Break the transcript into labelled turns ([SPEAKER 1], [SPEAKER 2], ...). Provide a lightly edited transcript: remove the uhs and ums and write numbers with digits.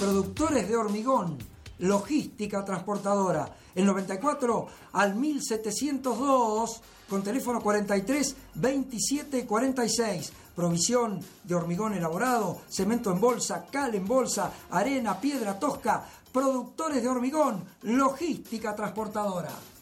[SPEAKER 1] Productores de hormigón, logística transportadora. El 94 al 1702, con teléfono 43 27 46. Provisión de hormigón elaborado, cemento en bolsa, cal en bolsa, arena, piedra tosca. Productores de hormigón, logística transportadora.